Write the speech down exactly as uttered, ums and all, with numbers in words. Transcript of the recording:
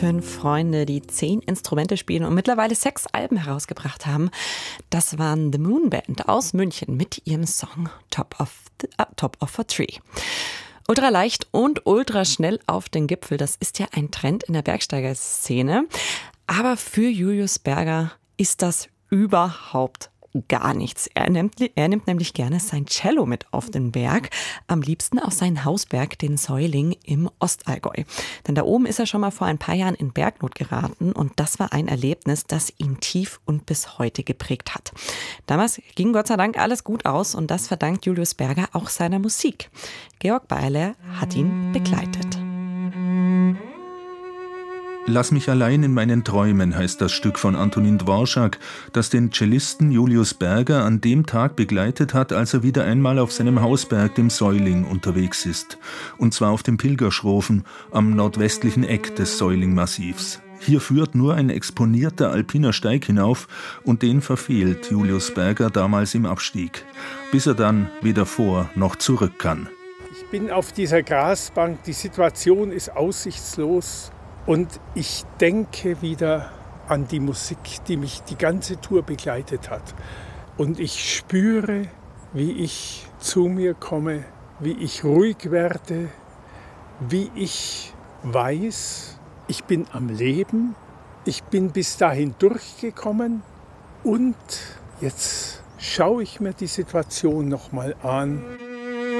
Fünf Freunde, die zehn Instrumente spielen und mittlerweile sechs Alben herausgebracht haben. Das waren The Moon Band aus München mit ihrem Song Top of, the, uh, Top of a Tree. Ultra leicht und ultra schnell auf den Gipfel, das ist ja ein Trend in der Bergsteigerszene. Aber für Julius Berger ist das überhaupt gar nichts. Er nimmt, er nimmt nämlich gerne sein Cello mit auf den Berg, am liebsten auf seinen Hausberg, den Säuling im Ostallgäu. Denn da oben ist er schon mal vor ein paar Jahren in Bergnot geraten und das war ein Erlebnis, das ihn tief und bis heute geprägt hat. Damals ging Gott sei Dank alles gut aus und das verdankt Julius Berger auch seiner Musik. Georg Beierle hat ihn begleitet. Lass mich allein in meinen Träumen heißt das Stück von Antonin Dvorak, das den Cellisten Julius Berger an dem Tag begleitet hat, als er wieder einmal auf seinem Hausberg, dem Säuling, unterwegs ist. Und zwar auf dem Pilgerschrofen am nordwestlichen Eck des Säuling-Massivs. Hier führt nur ein exponierter alpiner Steig hinauf und den verfehlt Julius Berger damals im Abstieg, bis er dann weder vor noch zurück kann. Ich bin auf dieser Grasbank, die Situation ist aussichtslos. Und ich denke wieder an die Musik, die mich die ganze Tour begleitet hat. Und ich spüre, wie ich zu mir komme, wie ich ruhig werde, wie ich weiß, ich bin am Leben, ich bin bis dahin durchgekommen und jetzt schaue ich mir die Situation nochmal an.